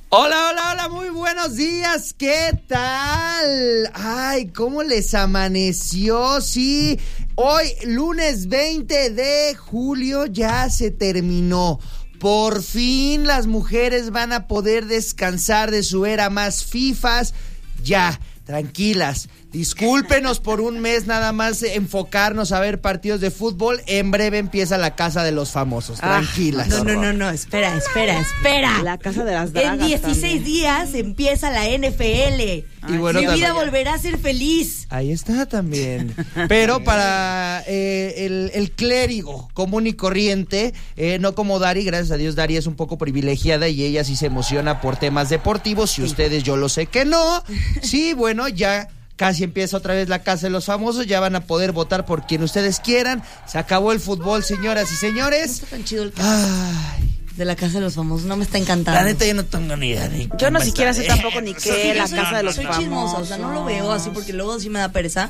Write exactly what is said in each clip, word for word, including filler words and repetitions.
Hola, hola, hola, muy buenos días, ¿qué tal? Ay, ¿cómo les amaneció? Sí, hoy, lunes veinte de julio, ya se terminó. Por fin las mujeres van a poder descansar de su era más fifas. Ya, tranquilas. Discúlpenos por un mes nada más enfocarnos a ver partidos de fútbol. En breve empieza la Casa de los Famosos. Tranquilas. Ah, no, no, no, no, espera, espera, espera. La Casa de las Dragas. En dieciséis también. días empieza la N F L. Y bueno, mi vida también. volverá a ser feliz. Ahí está también. Pero para eh, el, el clérigo común y corriente, eh, no como Dari, gracias a Dios Dari es un poco privilegiada y ella sí se emociona por temas deportivos. Y ustedes, yo lo sé que no. Sí, bueno, ya casi empieza otra vez la Casa de los Famosos, ya van a poder votar por quien ustedes quieran. Se acabó el fútbol, señoras y señores. No está tan chido el caso Ay, de la Casa de los Famosos, no me está encantando. la neta yo no tengo ni idea. Ni Yo no cómo siquiera está. sé tampoco ni qué, la soy, Casa de los soy Famosos. chismosa, o sea, no lo veo así porque luego sí me da pereza.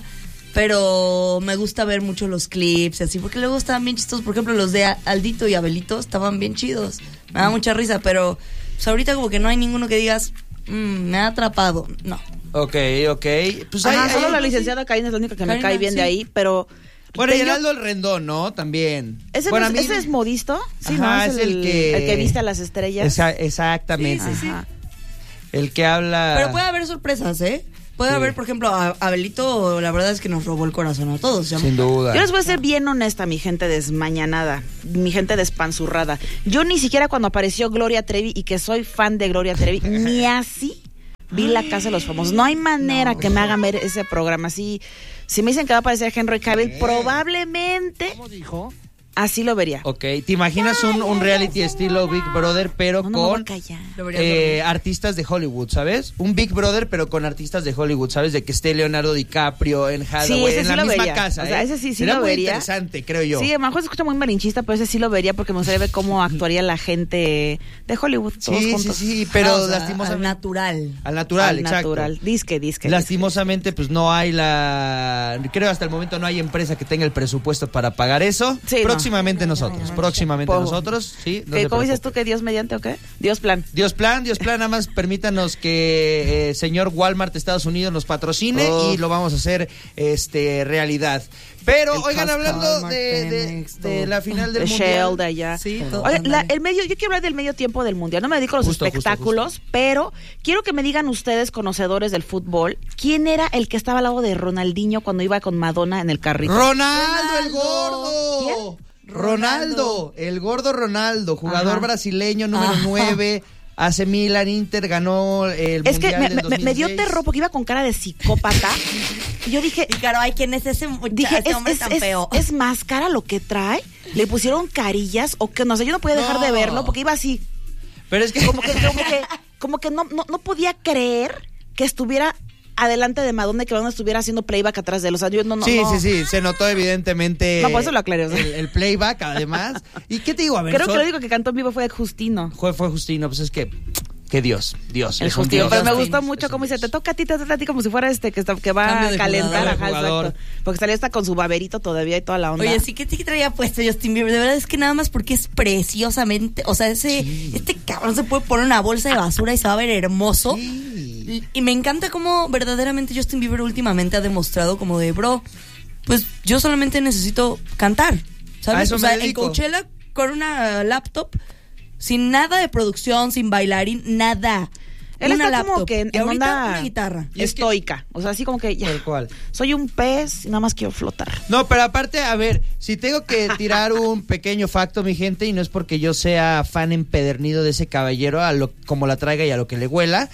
Pero me gusta ver mucho los clips y así, porque luego estaban bien chistosos. Por ejemplo, los de Aldito y Abelito estaban bien chidos. Me da mucha risa, pero pues ahorita como que no hay ninguno que digas, mmm, me ha atrapado. No. Ok, ok. Pues Ajá, ahí, solo ahí- la licenciada Karina es la única que Karina, me cae bien sí. de ahí, pero... Bueno, y Tello- Heraldo el Rendón, ¿no? También. ¿Ese, bueno, no es, a mí- ¿Ese es Modisto? Sí, Ajá, ¿no? es el que- el que viste a las estrellas. Esa- exactamente. Sí, sí, sí. Ajá. El que habla... Pero puede haber sorpresas, ¿eh? Puede Sí. haber, por ejemplo, a Abelito, la verdad es que nos robó el corazón a todos. ¿ya? Sin duda. Yo les voy a ser bien honesta, mi gente desmañanada, mi gente despanzurrada. Yo ni siquiera cuando apareció Gloria Trevi, y que soy fan de Gloria Trevi, ni así vi la Casa de los Famosos. No hay manera que me hagan ver ese programa. Así, si me dicen que va a aparecer Henry Cavill, probablemente ¿Cómo dijo? así lo vería. Ok, ¿te imaginas un, un reality estilo Big Brother, pero No, no me voy a con callar. Lo verías eh, dormir. artistas de Hollywood, ¿sabes? Un Big Brother, pero con artistas de Hollywood, ¿sabes? De que esté Leonardo DiCaprio en Hathaway, ese en sí la lo misma vería. casa. O sea, ¿eh? ese sí, sí Sería lo muy vería. interesante, creo yo. Sí, a lo mejor se escucha muy malinchista, pero ese sí lo vería porque me gustaría ver cómo actuaría la gente de Hollywood, todos sí, sí, juntos. sí, pero Ah, o sea, lastimosamente... al natural. Al natural, Al exacto. natural. Disque, disque. Lastimosamente, pues no hay la... Creo hasta el momento no hay empresa que tenga el presupuesto para pagar eso. Sí, no. próximamente nosotros, próximamente Poco. nosotros, sí. no ¿Qué, se ¿Cómo dices preocupen. tú que Dios mediante o qué? Dios plan. Dios plan, Dios plan, nada más permítanos que eh, señor Walmart de Estados Unidos nos patrocine Oh. y lo vamos a hacer este realidad. Pero, El oigan, Costco, hablando Walmart, de, de, Pemex, de todo. la final del De mundial. Shell de allá. Sí, Todo. todo. Oye, la- Ándale. el medio, yo quiero hablar del medio tiempo del mundial. No me dedico a los Justo, justo, espectáculos, pero quiero que me digan ustedes, conocedores del fútbol, ¿quién era el que estaba al lado de Ronaldinho cuando iba con Madonna en el carrito? Ronaldo, el Ronaldo. gordo. Ronaldo, el gordo Ronaldo, jugador Ajá. brasileño número Ajá. nueve. Hace Milan, Inter, ganó el Es que mundial me, del me- me- me dio dos mil seis. terror porque iba con cara de psicópata. Y yo dije, Y claro, ay, ¿quién es ese muchacho? dije, ese ¿es, hombre es, tan es- feo? es máscara lo que trae? ¿Le pusieron carillas? O que no sé, yo no podía dejar No. de verlo porque iba así. Pero es que... Como que, como que, como que no, no, no podía creer que estuviera adelante de Madonna y que Madonna estuviera haciendo playback atrás de él. O sea, yo no, no. sí, no. sí, sí, se notó evidentemente. No, por eso lo aclaré, o sea. El, el playback, además. ¿Y qué te digo? A ver, Creo son- que lo único que cantó en vivo fue Justino. fue, fue Justino, pues es que. Que Dios, Dios. El es un Justino, Dios. pero me Justin. gustó mucho Es un cómo dice, Dios. te toca a ti, te toca a ti, como si fuera este que, está, que va Cambio a de calentar, jugador. ajá, Jugador. exacto. Porque salía hasta con su baberito todavía y toda la onda. Oye, sí que sí que traía puesto Justin Bieber. De verdad es que nada más porque es preciosamente. O sea, ese este cabrón se puede poner una bolsa de basura y se va a ver hermoso. Sí. Y, y me encanta cómo verdaderamente Justin Bieber últimamente ha demostrado como de, bro, pues yo solamente necesito cantar. A ¿Sabes? eso O me sea, en dedico. Coachella con una laptop, sin nada de producción, sin bailarín, nada. Él una está como laptop. que en, Y en ahorita onda una guitarra. Y es que- estoica. O sea, así como que ya. Tal cual. Soy un pez y nada más quiero flotar. No, pero aparte, a ver, si tengo que tirar un pequeño facto, mi gente, y no es porque yo sea fan empedernido de ese caballero, a lo como la traiga y a lo que le huela,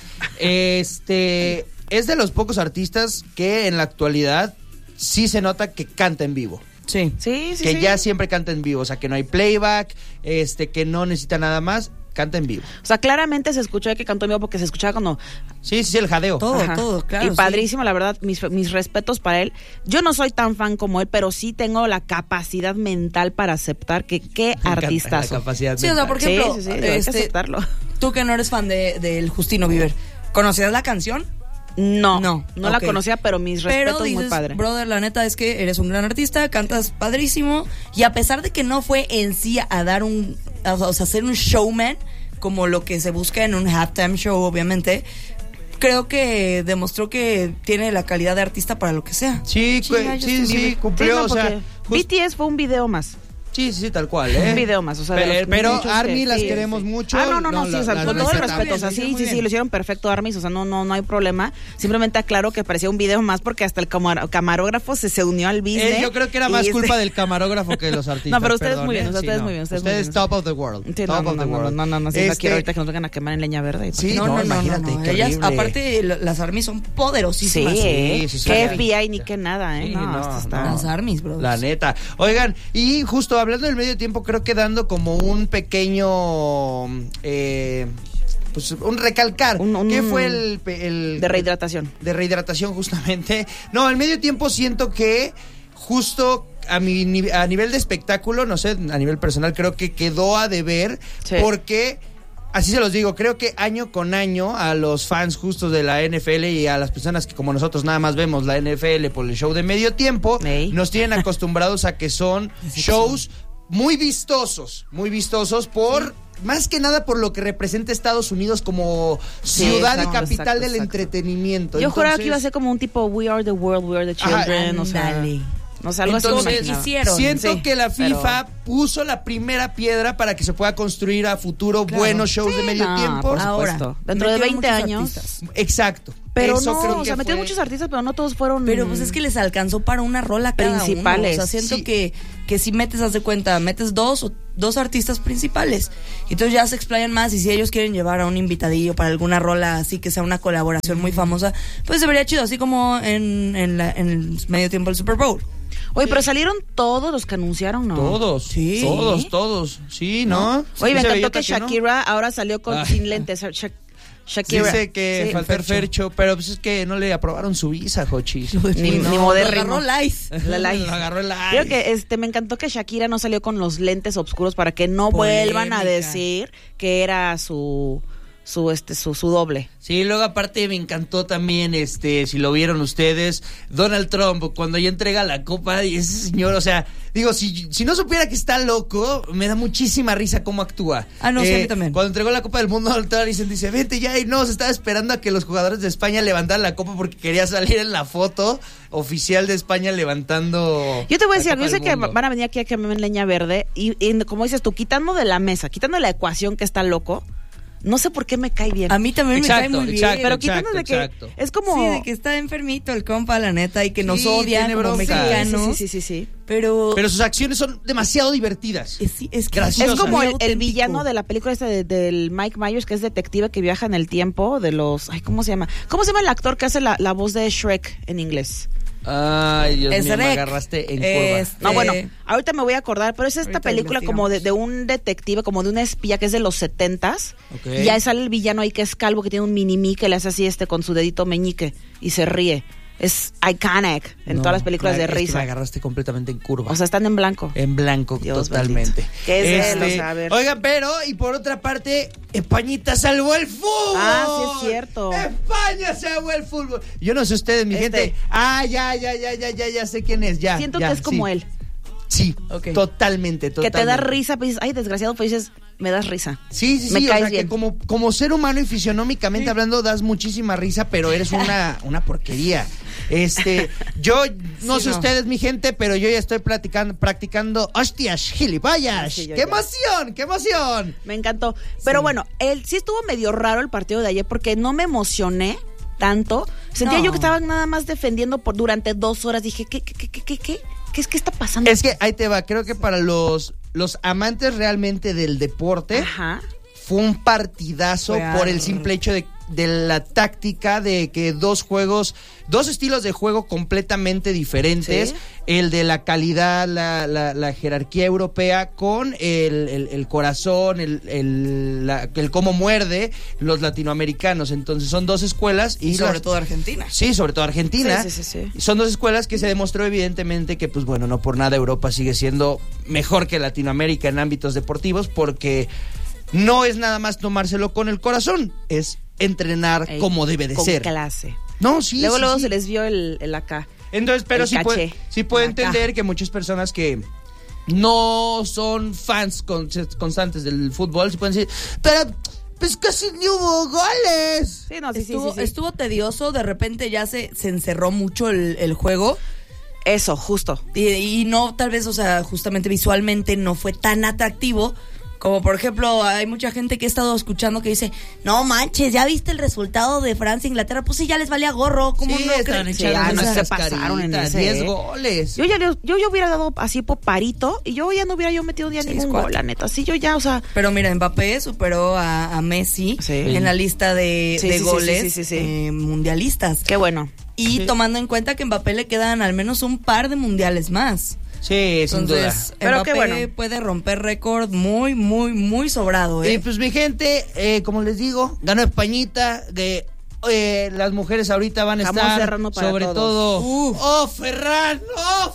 este, es de los pocos artistas que en la actualidad sí se nota que canta en vivo. Sí. Sí, sí, que sí. ya siempre canta en vivo, o sea, que no hay playback, este, que no necesita nada más, canta en vivo. O sea, claramente se escuchó que cantó en vivo porque se escuchaba cuando... Sí, sí, el jadeo. Todo, Ajá. todo, claro. Y sí. padrísimo, la verdad, mis, mis respetos para él. Yo no soy tan fan como él, pero sí tengo la capacidad mental para aceptar que qué Me encanta artistazo. la capacidad Sí, o sea, mental. por ejemplo, sí, sí, sí, hay que este, aceptarlo. tú que no eres fan de, del Justino Bieber, ¿conocías la canción? No, No, no, la ok. conocía, pero mis Pero respetos, dices, muy padre. brother, la neta es que eres un gran artista, cantas padrísimo, y a pesar de que no fue en sí a dar un, o sea, ser un showman, como lo que se busca en un halftime show, obviamente, creo que demostró que tiene la calidad de artista para lo que sea. Sí, Sí, cu- ya, sí, Justin sí, Bieber. cumplió, Sí, no, o sea, porque just- B T S fue un video más. sí, sí, sí, tal cual, ¿eh? Un video más, o sea, de Pero, los pero muchos Army que- las sí, queremos sí. mucho. Ah, no, no, no, sí, la- o sea, las con todo el respetamos. respeto, o sea, sí, sí, sí, lo hicieron perfecto Army, o sea, no, no, no hay problema. Simplemente aclaro que parecía un video más porque hasta el camar- camarógrafo se, se unió al business. Eh, yo creo que era más y culpa este- del camarógrafo que de los artistas. No, pero ustedes perdón, muy bien, ¿eh? ustedes Sí, muy no. bien, ustedes muy Ustedes bien. top of the world. Sí, top no, no, of the no, no, world. no, no, no, sí, no Este, quiero ahorita que nos vengan a quemar en leña verde. Sí, No, no, no, no, no, imagínate, no. qué Ellas, horrible. aparte, lo- las armies son poderosísimas. Sí, eh. sí, sí, que sí. F B I ni que nada, ¿eh? Sí, no, no, esto está... no. Las armies, bro. La neta. Oigan, y justo hablando del medio tiempo, creo que dando como un pequeño, eh, pues un recalcar. Un- un- ¿Qué fue el, pe- el De rehidratación. de rehidratación justamente? No, al medio tiempo siento que justo a mi ni- a nivel de espectáculo, no sé, a nivel personal creo que quedó a deber Sí. porque así se los digo, creo que año con año a los fans justos de la N F L y a las personas que como nosotros nada más vemos la N F L por el show de medio tiempo, Ey. nos tienen acostumbrados a que son shows muy vistosos, muy vistosos por... Más que nada por lo que representa Estados Unidos como Sí, ciudad exacto, y capital exacto, del exacto. entretenimiento. Yo juraba Entonces, que iba a ser como un tipo We Are the World, We Are the Ajá, Children, o sea... ándale. No sé, algo así Entonces, me imaginaba. quisieron. siento Sí, que la FIFA pero- puso la primera piedra para que se pueda construir a futuro Claro. buenos shows de Sí, medio no, tiempo. por Ahora, supuesto. Dentro de metieron veinte muchos años... artistas. Exacto. Pero Eso no, creo o que sea, metió fue- muchos artistas, pero no todos fueron... Pero pues es que les alcanzó para una rola cada Principales. uno. O sea, siento Sí. que, que si metes, haz de cuenta, metes dos o dos artistas principales. Y entonces ya se explayan más. Y si ellos quieren llevar a un invitadillo para alguna rola así que sea una colaboración muy famosa, pues se vería chido, así como en, en, la, en el medio tiempo del Super Bowl. Oye, pero salieron todos los que anunciaron, ¿no? Todos, Sí. todos, todos. Sí, ¿no? Oye, me Dice encantó Bellota que que no. Shakira ahora salió con Ah. sin lentes. Sha- Shakira. Dice que Sí, falta el Fercho. Fercho, pero pues es que no le aprobaron su visa, Jochis. Ni, No, ni lo modérrimo. agarró Lice. La Lice. Lo agarró el Creo que este me encantó que Shakira no salió con los lentes oscuros para que no Polémica. vuelvan a decir que era su su este su, su doble. Sí, luego aparte me encantó también, este, si lo vieron ustedes, Donald Trump, cuando ya entrega la copa, y ese señor, o sea, digo, si, si no supiera que está loco, me da muchísima risa cómo actúa. Ah, no, sí, a mí también. Cuando entregó la Copa del Mundo, Donald Trump dice, dice, vente ya, y no, se estaba esperando a que los jugadores de España levantaran la copa porque quería salir en la foto oficial de España levantando. Yo te voy a la decir, Copa yo sé del que Mundo. van a venir aquí a quemarme en leña verde y, y como dices tú, quitando de la mesa, quitando la ecuación que está loco, no sé por qué me cae bien. A mí también Exacto, me cae muy bien. exacto. pero quitando de que exacto. es como Sí, de que está enfermito el compa, la neta, y que nos Sí, odia tiene como bronca. mexicanos. Sí, sí, sí, sí, sí. Pero, Pero sus acciones son demasiado divertidas. es, es que Gracioso. Es como muy el, el auténtico. villano de la película esta de- del Mike Myers, que es detective que viaja en el tiempo, de los... Ay, ¿cómo se llama? ¿Cómo se llama el actor que hace la, la voz de Shrek en inglés? Ay, Dios Es mío, me Rec. agarraste en curva. Este, No, bueno, ahorita me voy a acordar, pero es esta Ahorita película como de, investigamos. de un detective, como de una espía que es de los setentas. Ok. Y ahí sale el villano ahí que es calvo, que tiene un mini que le hace así este con su dedito meñique y se ríe. Es iconic en No, todas las películas me- de es que risa. me agarraste completamente en curva. O sea, están en blanco. en blanco, Dios totalmente. bendito. ¿Qué es de él? O sea, a ver. Oigan, pero, y por otra parte, Españita salvó el fútbol. Ah, sí es cierto. España salvó el fútbol. Yo no sé ustedes, mi Este. gente. Ah, ya, ya, ya, ya, ya, ya sé quién es, ya. Siento ya, que es como sí. él. Sí, Ok. totalmente, totalmente. Que te da risa, pues dices, ay, desgraciado, pues dices, me das risa. Sí, sí, Me sí, o caes sea, bien. que como, como ser humano y fisionómicamente hablando das muchísima risa, pero eres una, una porquería. Este, yo no Sí, sé no. ustedes, mi gente, pero yo ya estoy platicando, practicando hostias, gilipollas. Sí, yo ¡Qué ya. emoción, qué emoción! Me encantó. Pero bueno, él sí estuvo medio raro el partido de ayer porque no me emocioné tanto. Sentía No. yo que estaban nada más defendiendo por durante dos horas. Dije, ¿qué, qué, qué, qué, qué, qué? ¿Qué es que está pasando? Es que ahí te va, creo que para los, los amantes realmente del deporte Ajá. fue un partidazo Fue por el ar- simple hecho de, de la táctica de que dos juegos, dos estilos de juego completamente diferentes, Sí. el de la calidad, la, la, la jerarquía europea con el, el, el corazón, el, el, la- el cómo muerde los latinoamericanos. Entonces son dos escuelas y Y sobre las- todo Argentina. Sí, sobre todo Argentina. Sí, sí, sí, sí. Son dos escuelas que se demostró evidentemente que, pues bueno, no por nada Europa sigue siendo mejor que Latinoamérica en ámbitos deportivos, porque no es nada más tomárselo con el corazón, es entrenar Ey, como debe de con ser. clase. No, sí, luego, sí, luego sí. se les vio el, el acá. Entonces, pero el sí puede, caché. sí puede Acá. entender que muchas personas que no son fans con- constantes del fútbol, se pueden decir, pero pues casi ni hubo goles. Sí, no, sí, sí, estuvo, sí, sí. estuvo tedioso, de repente ya se, se encerró mucho el, el juego. Eso, justo. Y, y no, tal vez, o sea, justamente visualmente no fue tan atractivo. Como por ejemplo, hay mucha gente que he estado escuchando que dice, no manches, ¿ya viste el resultado de Francia e Inglaterra? Pues sí, ya les valía gorro, ¿cómo Sí, no estaban creen? echando Sí, no, esas se pasaron en cascaritas, ese, diez ¿eh? goles. Yo ya yo, yo hubiera dado así por parito y yo ya no hubiera yo metido ya Seis, ningún cuatro. gol, la neta. Así yo ya, o sea, Pero mira, Mbappé superó a, a Messi Sí. en la lista de, Sí, de sí, sí, goles sí, sí, sí. eh, mundialistas. qué bueno. Y tomando en cuenta que a Mbappé le quedan al menos un par de mundiales más. Sí, sin duda. Entonces, Pero Mbappé qué bueno. puede romper récord muy, muy, muy sobrado, ¿eh? Y pues mi gente, eh, como les digo, ganó Españita, que eh, las mujeres ahorita van a Jamón estar, serrano para sobre todos. todo, Uf. ¡oh, Ferran! ¡Oh,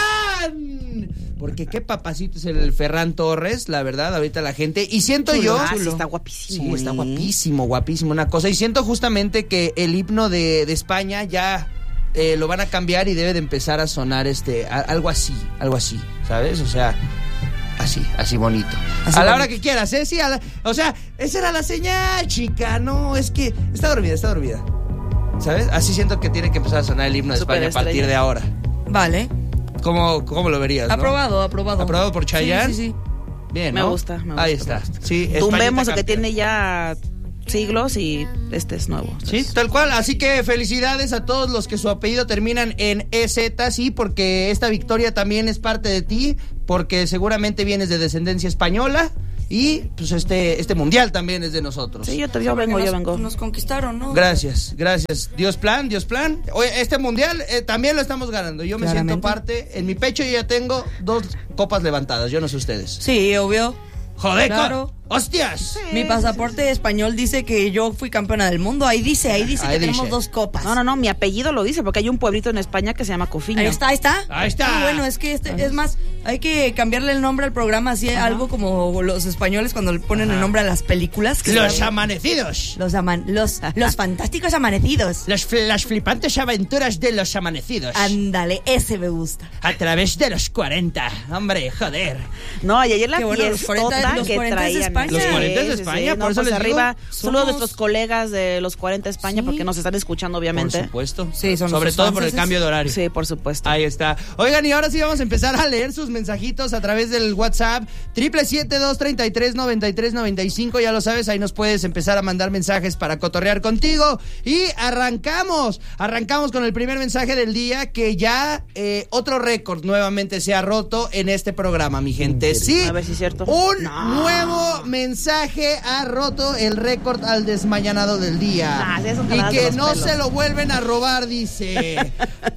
Ferran! Porque qué papacito es el Ferran Torres, la verdad, ahorita la gente, y siento yo... Ah, sí, está guapísimo. Sí, está ¿eh? guapísimo, guapísimo, una cosa. Y siento justamente que el himno de, de España ya eh, lo van a cambiar y debe de empezar a sonar este a- algo así, algo así, ¿sabes? O sea, así, así bonito. Así a la bonito. hora que quieras, ¿eh? Sí, a la- o sea, esa era la señal, chica. No, es que está dormida, está dormida. ¿Sabes? Así siento que tiene que empezar a sonar el himno de España a partir Superestrella. de ahora. Vale. ¿Cómo, cómo lo verías? ¿no? Aprobado, aprobado. ¿Aprobado por Chayanne? Sí, sí, sí. Bien, Me ¿no? gusta, me gusta, Ahí me está. gusta. Sí, Españita Tumbemos el que campeona. tiene ya siglos y este es nuevo. Sí, tal cual. Así que felicidades a todos los que su apellido terminan en E Z, sí, porque esta victoria también es parte de ti, porque seguramente vienes de descendencia española y pues este este mundial también es de nosotros. Sí, yo, te, yo vengo, Porque yo nos, vengo. Nos conquistaron, ¿no? Gracias, gracias. Dios plan, Dios plan. Oye, este mundial eh, también lo estamos ganando. Yo me Claramente. siento parte. En mi pecho yo ya tengo dos copas levantadas. Yo no sé ustedes. Sí, obvio. Joder, Claro. co- ¡hostias! Mi pasaporte español dice que yo fui campeona del mundo. Ahí dice, ahí dice Ahí que dice. tenemos dos copas. No, no, no, mi apellido lo dice porque hay un pueblito en España que se llama Cofiño. Ahí está, ahí está. Ahí está. Ah, bueno, es que este, es más, hay que cambiarle el nombre al programa, así algo como los españoles cuando le ponen el nombre a las películas. que Los se llama- amanecidos. los, aman- los, los fantásticos amanecidos. Los fl- las flipantes aventuras de los amanecidos. Ándale, ese me gusta. A través de los cuarenta. Hombre, joder. No, y ayer la Qué bueno, los fiestota cuarenta los que cuarenta de traían. España. Los cuarenta de Sí, sí, España, sí. por No, eso pues les digo, arriba, somos- saludos a nuestros colegas de los cuarenta de España Sí. porque nos están escuchando, obviamente. Por supuesto. Sí, son Sobre nuestros todo por el franceses. cambio de horario. Sí, por supuesto. Ahí está. Oigan, y ahora sí vamos a empezar a leer sus mensajitos a través del WhatsApp. Triple siete dos treinta y tres noventa y tres noventa y cinco. Ya lo sabes, ahí nos puedes empezar a mandar mensajes para cotorrear contigo. Y arrancamos. Arrancamos con el primer mensaje del día, que ya eh, otro récord nuevamente se ha roto en este programa, mi gente. Sí. A ver si es cierto. Un No. nuevo mensaje ha roto el récord al desmañanado del día. Nah, sí, son y jaladas de que los no pelos. se lo vuelven a robar, dice.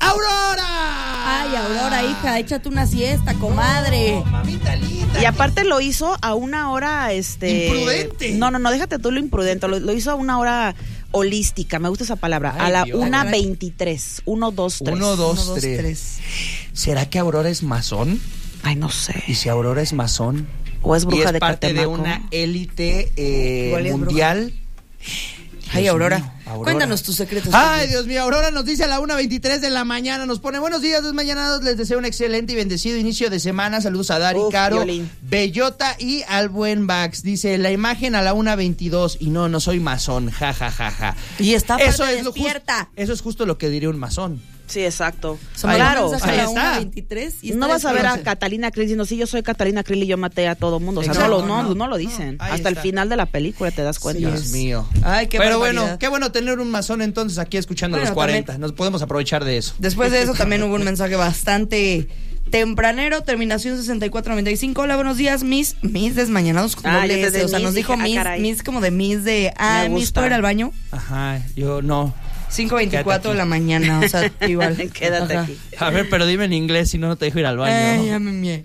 ¡Aurora! Ay, Aurora, hija, échate una siesta, comadre. Oh, mamita linda. Y aparte lo hizo a una hora, este... Imprudente. No, no, no, déjate tú lo imprudente. Lo, lo hizo a una hora holística, me gusta esa palabra. Ay, a la Dios. una veintitrés. Uno, dos, tres. Uno, dos, Uno, dos, tres. tres. ¿Será que Aurora es masón? Ay, no sé. Y si Aurora es masón O es y bruja es de parte de Catemaco. una élite eh, Igual es mundial. Ay, Dios Aurora, mío, Aurora. cuéntanos tus secretos. Ay, Dios mío, Aurora nos dice a la una veintitrés de la mañana, nos pone buenos días, desmañanados, les deseo un excelente y bendecido inicio de semana, saludos a Dari, Uf, Caro, violín. Bellota y al buen Bax, dice la imagen a la una veintidós y no, no soy masón, ja, ja, ja, ja. Y está Eso aparte es, lo jus- despierta. eso es justo lo que diría un masón. Sí, exacto. Somos Claro. mensaje a ahí la está. una veintitrés y No está vas a ver a despierta. Catalina Krill diciendo, sí, yo soy Catalina Krill y yo maté a todo mundo. O sea, no Exacto, lo, no, no, no lo dicen. no, ahí Hasta está. el final de la película te das cuenta. Dios mío. Ay, qué Pero barbaridad. bueno, qué bueno tener un masón entonces aquí escuchando Bueno, los cuarenta. también- Nos podemos aprovechar de eso. Después de eso también hubo un mensaje bastante tempranero, terminación sesenta y cuatro noventa y cinco. Hola, buenos días, Miss. Miss desmañanados con Ah, doble yo te S. de O sea, Miss nos dije, dijo ah, Miss, caray. Miss como de Miss de, ah, Me Miss, gusta. ¿puedo ir al baño? Ajá, yo no. cinco veinticuatro de la mañana, o sea, igual. Quédate Ajá. aquí. A ver, pero dime en inglés, si no, no te dejo ir al baño. Ay, ya me mié.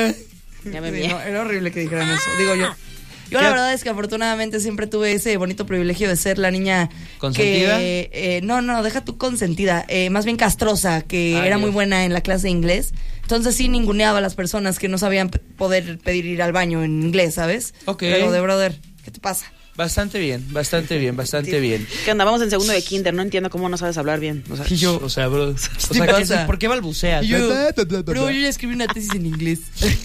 Ya me Sí, mié. no, era horrible que dijeran eso, digo yo. Yo la ¿Qué? verdad es que afortunadamente siempre tuve ese bonito privilegio de ser la niña ¿Consentida? que eh, no, no, deja tu consentida, eh, más bien castrosa, que Ay, era Dios. muy buena en la clase de inglés. Entonces sí ninguneaba a las personas que no sabían p- poder pedir ir al baño en inglés, ¿sabes? Ok. Pero de brother, ¿qué te pasa? Bastante bien, bastante bien, bastante bien. ¿Qué onda? Vamos en segundo de kinder. No entiendo cómo no sabes hablar bien. O sea, Y yo, o sea, bro, o te sea, ¿qué- pasa? ¿por qué balbuceas? Y yo, pero yo ya escribí una tesis en inglés.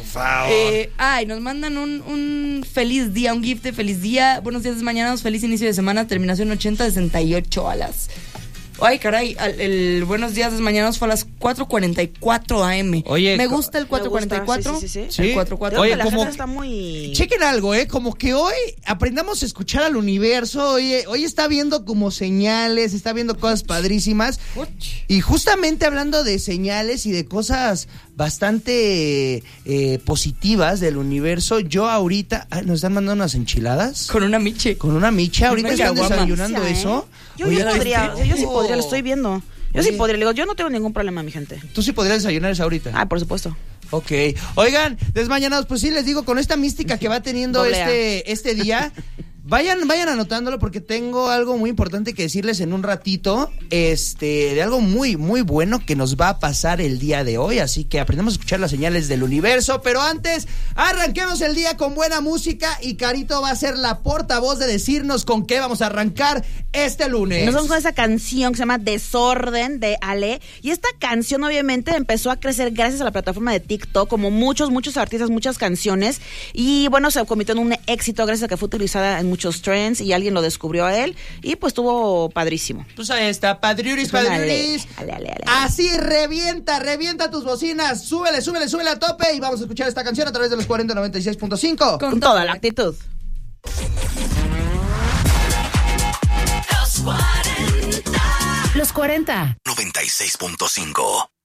favor. Eh, ay, nos mandan un, un feliz día, un gift de feliz día. Buenos días mañanos, feliz inicio de semana, terminación ochenta sesenta y ocho a las... Ay, caray, el, el buenos días mañanos fue a las cuatro cuarenta y cuatro a eme. Oye, me gusta el cuatro cuarenta y cuatro. Sí, sí, sí, sí. El cuatro cuarenta y cuatro. Oye, la como- gente está muy... Chequen algo, ¿eh? Como que hoy aprendamos a escuchar al universo. Oye, hoy está viendo como señales, está viendo cosas padrísimas. Y justamente hablando de señales y de cosas bastante eh, positivas del universo, yo ahorita... Ay, ¿nos están mandando unas enchiladas? Con una miche. Con una micha. Ahorita Una están caguama. desayunando ¿eh? eso. Yo, Oye, yo ¿la podría, viste? yo sí podría, lo estoy viendo. Yo Oye. sí podría, le digo, yo no tengo ningún problema, mi gente. ¿Tú sí podrías desayunar eso ahorita? Ah, por supuesto. Ok. Oigan, desmañanados, pues sí, les digo, con esta mística que va teniendo Doble A. este, este día, vayan, vayan anotándolo porque tengo algo muy importante que decirles en un ratito, este, de algo muy, muy bueno que nos va a pasar el día de hoy, así que aprendemos a escuchar las señales del universo, pero antes, arranquemos el día con buena música y Carito va a ser la portavoz de decirnos con qué vamos a arrancar este lunes. Nos vamos con esa canción que se llama Desorden de Ale. Y esta canción obviamente empezó a crecer gracias a la plataforma de TikTok, como muchos, muchos artistas, muchas canciones. Y bueno, se convirtió en un éxito gracias a que fue utilizada en muchos trends y alguien lo descubrió a él. Y pues estuvo padrísimo. Pues ahí está, Padriuris, Suena Padriuris. Ale, ale, ale, ale. Así revienta, revienta tus bocinas. Súbele, súbele, súbele a tope. Y vamos a escuchar esta canción a través de los cuarenta noventa y seis punto cinco. Con toda la actitud. Los cuarenta. noventa y seis punto cinco.